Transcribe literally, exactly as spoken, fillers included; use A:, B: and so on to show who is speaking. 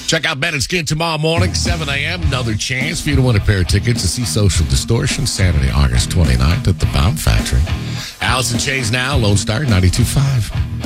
A: Check out Ben and Skin tomorrow morning, seven a.m. Another chance for you to win a pair of tickets to see Social Distortion Saturday, August twenty-ninth at the Bomb Factory. Allison Chase now, Lone Star ninety-two point five.